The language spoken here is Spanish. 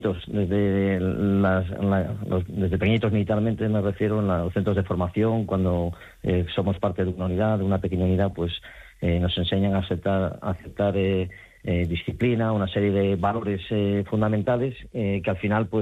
desde pequeñitos militarmente me refiero, en los centros de formación, cuando somos parte de una unidad, de una pequeña unidad, pues nos enseñan a aceptar disciplina, una serie de valores fundamentales que al final pues